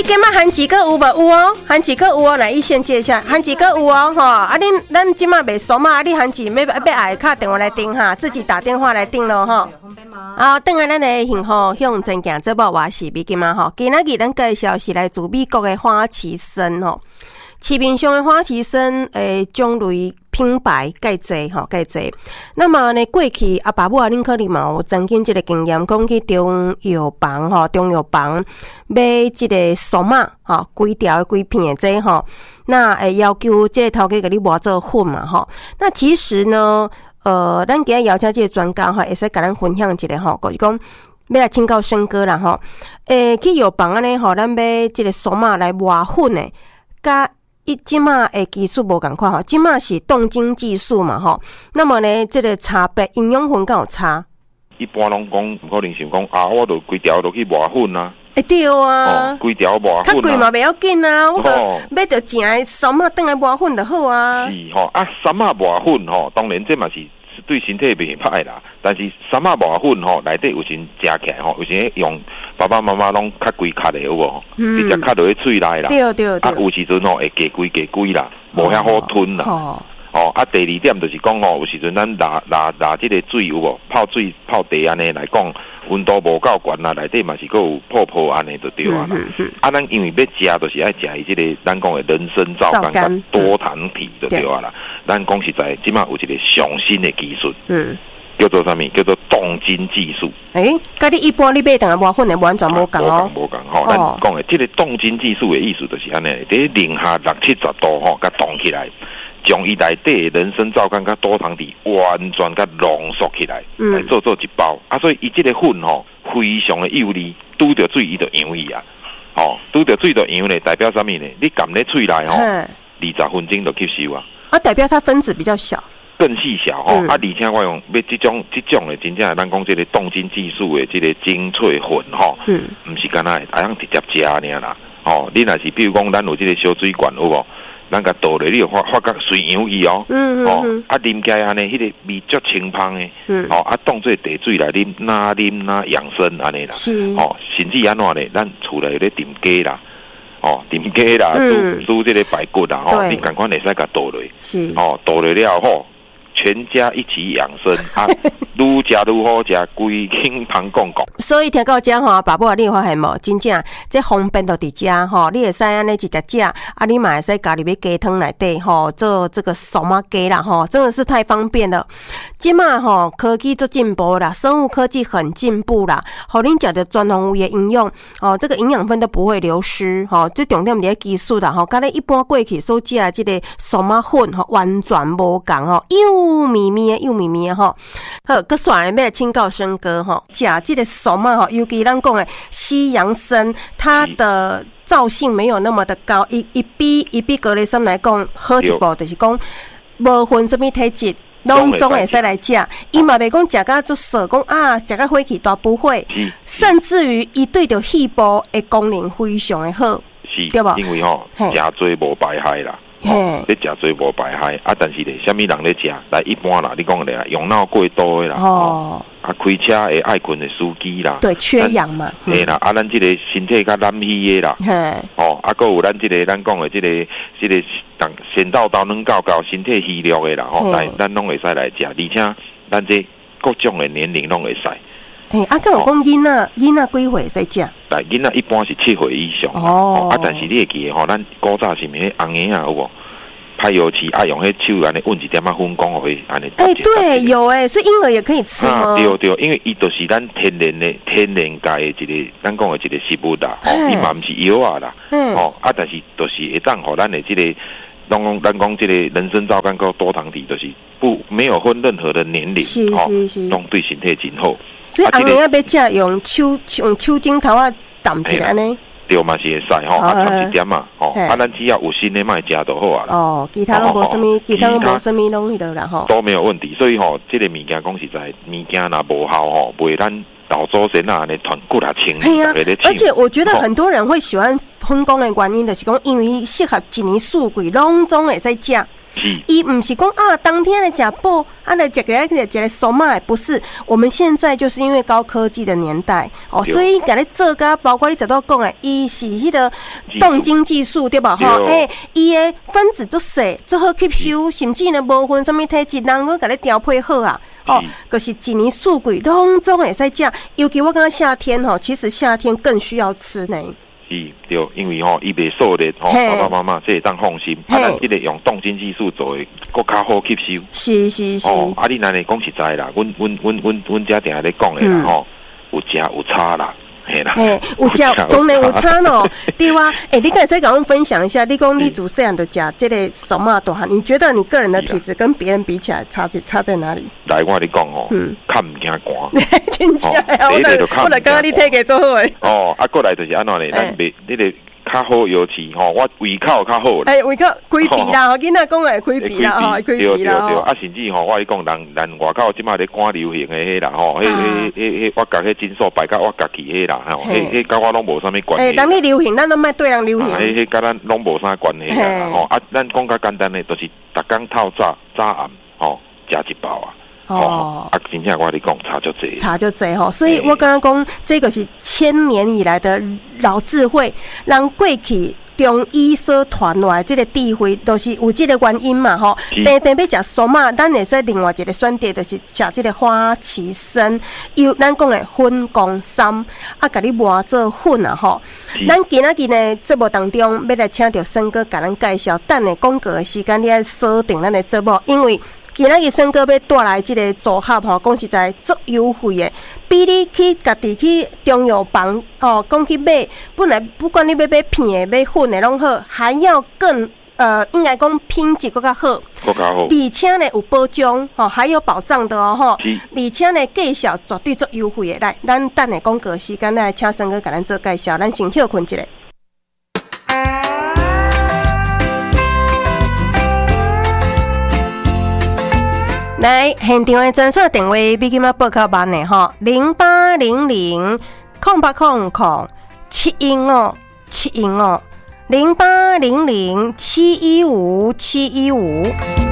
今麦含几个有无有哦？含几个有哦？来一线介一下，含几个有哦？吼，啊，咱今麦袂熟嘛？你含几要爱打电话来订哈，自己打电话来订咯哈。啊，等下咱来幸福向前行，这部我是美金嘛吼。今仔日咱介绍是来自美国的花旗参吼，市面上的花旗参种类品牌介济吼，介济。那么呢，过去阿爸母啊，恁可能嘛有曾经这个经验，讲去中药房吼，中药房买这个苏麻吼，几条几片的这吼，那要求这个头家给你磨做粉嘛吼。那其实呢，咱今日邀请这个专家吼，会使甲咱分享一下吼，就是讲要来请教生哥啦吼。去药房安尼吼，咱买这个苏麻来磨粉的，甲即马的技术无共款吼，即马是冻精技术嘛吼。那么呢，这个差别营养分敢有差？ 一般拢讲，不可能想讲啊，我就规条都去磨粉啊。 对啊， 规条磨粉啊。较贵嘛，袂要紧啊，我个买着正的苏麻转来磨粉就好啊。 是吼，啊，苏麻磨粉吼，当然这嘛是对身体袂歹啦。但是苏麻磨粉吼，内底有时食起来吼，有时用爸爸妈妈拢较规壳的有无？直接卡落去喙内啦。 对对对。 啊，有时阵吼会加规啦，无遐好吞啦。哦，啊，第二点就是讲吼，有时阵咱拿这个水有无？泡水泡茶安尼来讲，温度无够悬啦，内底嘛是佫有泡安尼就对啊啦。啊，咱因为要食，就是爱食伊这个咱讲的人参皂苷甲多糖体就对啊啦。咱讲实在，即马有一个上新的技术，叫做啥物？叫做冻精技术。 甲你一般你买当个磨粉的完全无共哦。 无共吼，咱讲的这个冻精技术的意思就是安尼，伫零下60-70度吼，甲冻起来。将伊内底人参皂苷甲多糖体完全甲浓缩起来，来做一包啊！所以伊这个粉吼非常的幼利，拄着水伊就扬伊啊！吼，拄着水就扬咧，代表啥物呢？你含咧喙内吼，20分钟就吸收啊！ 啊，代表它分子比较小， 更细小吼！啊，而且我用要这种的，真正咱讲这个冻精技术的这个精粹粉吼，唔是干那会用直接食尔啦！吼，你若是比如讲咱有这个小水管有无？咱甲倒咧，你就发觉水扬去哦，啊，啉起来安尼，迄个味足清芳诶，啊，当做茶水来啉，那啉那养生安尼啦，甚至安怎咧，咱厝内咧炖鸡啦，炖鸡啦，煮这个排骨啦，你赶快会使甲倒落，倒落了后，全家一起养生啊，愈食愈好食，规轻旁讲讲。 所以听到这吼，爸爸你有发现无？真正这方便就伫遮吼，你会使安尼直接食，啊，你嘛会使加入去鸡汤内底吼，做这个苏麻鸡啦吼，真的是太方便了。即马吼科技做进步啦，生物科技很进步啦，互恁食着全方位的营养哦，这个营养分都不会流失吼，这重点伫咧技术啦吼，甲你一般过去所食的这个苏麻粉吼，完全无共吼，幼绵绵吼。好，搁煞来要请教生哥吼，食这个苏麻吼，尤其咱讲的西洋参，它的燥性没有那么的高，一比格雷参来讲好一步，就是讲无分什么体质，拢总会使来食。伊嘛袂讲食甲做涩，讲啊食甲火气大不会，甚至于伊对着细胞的功能非常的好，对吧？ 因为吼食多无排害啦。你食多无排害啊，但是咧，虾米人咧食？来一般啦，你讲咧，用脑过多的啦，啊，开车会爱困的司机啦， 对，缺氧嘛， 啦，啊，咱这个身体较懒虚的啦，啊，还有咱这个咱讲的这个先到能到身体虚弱的啦，来，咱拢会使来食，而且咱这各种的年龄拢会使。 啊，敢有讲囡仔几岁会使食？ 来，囡仔一般是7岁以上啊，但是你会记吼，咱古早是咪红颜啊，有无？拍油漆爱用迄手安尼运一点仔粉讲互伊安尼。 对，有所以婴儿也可以吃吗？ 对，因为伊就是咱天然界的一个，咱讲的一个食物啦，伊嘛毋是药啊啦，啊，但是就是会当互咱的这个，咱讲这个人参皂苷跟多糖体，就是没有分任何的年龄， 是， 拢对身体真好。 所以红颜要食用手指头啊淡一下呢。 对嘛是会使吼，差一点嘛，咱只要有新的卖食就好啊啦。 其他拢无什么，其他拢无什么拢迄个啦吼。 都没有问题，所以这个物件讲实在，物件若无效卖咱老祖先啊，安尼团骨啊清， 而且我觉得很多人会喜欢分工的原因，就是讲因为适合一年四季拢总会使食。伊唔是讲啊，当天来食补，啊来食个手麦，不是。我们现在就是因为高科技的年代哦，所以甲你做个，包括你早到讲诶，伊是迄个冻精技术对吧？吼，伊的分子足细，足好吸收，甚至呢无分什么体质，人去甲你调配好啊。哦，就是一年四季拢总会使食，尤其我感觉夏天吼，其实夏天更需要吃呢。 是，对，因为伊袂受热爸爸妈妈这会当放心。咱这个用冻精技术做的，更较好吸收。 是。 你那里讲实在啦，阮家定下咧讲的啦吼，有食有差啦。 有食当然有差咯，对哇。你敢使跟我们分享一下？你讲你自细汉就食这个手麻大汉，你觉得你个人的体质跟别人比起来差在哪里？ 来，我跟你讲哦，较唔惊寒。 真正啊！我来刚刚你体格做好诶。 过来就是安怎呢？咱袂你个较好，尤其我胃口较好。 胃口开鼻啦，囡仔讲诶开鼻啦，开鼻啦。 甚至我跟你讲，人外口即马咧赶流行诶迄啦，我甲迄诊所摆甲我家己迄啦，迄甲我拢无啥物关系。 人咧流行，咱都莫对人流行。 迄甲咱拢无啥关系啦。咱讲较简单诶，就是逐工透早暗食一包啊。真正我跟你讲差就济吼，所以我刚刚讲，这个是1000年以来的老智慧，让过去中医所传来这个智慧，都是有这个原因嘛吼。病要食素嘛，咱会使另外一个选择，就是食这个花旗参，由咱讲的粉光参，甲你磨做粉啊吼。咱今仔日呢节目当中要来请到森哥甲咱介绍，等下广告的时间你要锁定咱的节目，因为今仔日森哥要带来这个组合吼，讲实在足优惠的，比你去家己去中药房讲去买，本来不管你要买片的、买粉的拢好，还要更应该讲品质更加好，而且呢有保障还有保障的吼，而且呢价小绝对足优惠的。来，咱等下广告时间来请森哥甲咱做介绍，咱先休困一下。来，现场的专线电话比今仔报较慢的吼，0800-000-715-715，0800-715-715。